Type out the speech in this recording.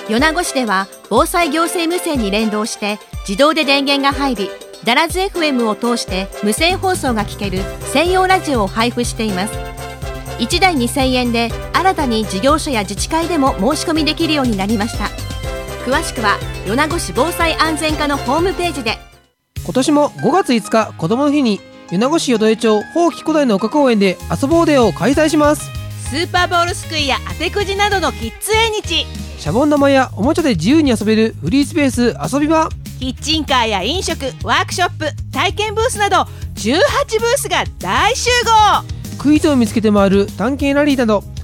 米子市では防災行政無線に連動して自動で電源が入り、ダラズ FM を通して無線放送が聞ける専用ラジオを配布しています。1台2000円で新たに事業所や自治会でも申し込みできるようになりました。詳しくは米子市防災安全課のホームページで。 今年も5月5日子どもの日に米子市淀江町宝木古代の丘公園で遊ぼうデーを開催します。 スーパーボールすくいや当てくじなどのキッズ縁日、 シャボン玉やおもちゃで自由に遊べるフリースペース遊び場、 キッチンカーや飲食、ワークショップ、体験ブースなど18ブースが大集合。 クイズを見つけて回る探検ラリーなど